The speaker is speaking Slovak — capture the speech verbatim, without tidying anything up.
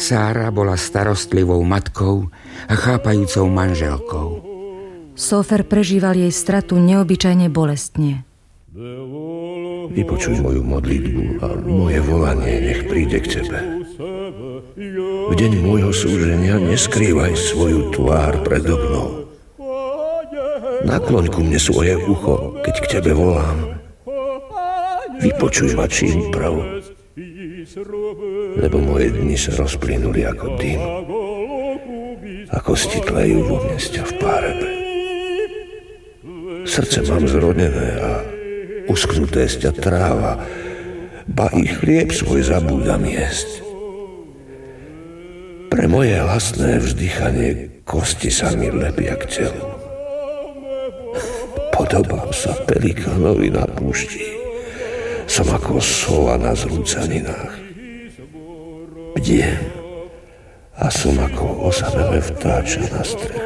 Sára bola starostlivou matkou a chápajúcou manželkou. Sófer prežíval jej stratu neobyčajne bolestne. Vypočuj moju modlitbu a moje volanie nech príde k tebe. V deň môjho súženia neskrývaj svoju tvár predo mnou. Nakloň ku mne svoje ucho, keď k tebe volám. Vypočuj ma čím prav, lebo moje dni sa rozplynuli ako dym, ako stitlejú vo mne v párebe. Srdce mám zrodené a uschnuté sťa tráva, ba i chlieb svoj zabúdam jesť. Pre moje hlasné vzdychanie kosti sa mi lepia k telu. Podobám sa pelikánovi na púšti. Som ako sova na zrúcaninách. Bdiem a som ako osamelé vtáča na streche.